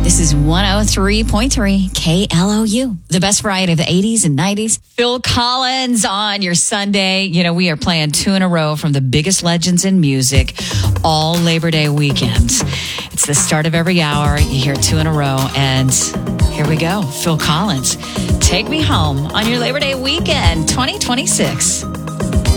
This is 103.3 KLOU, the best variety of the 80s and 90s. Phil Collins on your Sunday. You know, we are playing 2 in a row from the biggest legends in music all Labor Day weekend. It's the start of every hour. You hear 2 in a row. And here we go. Phil Collins, Take Me Home on your Labor Day weekend 2026.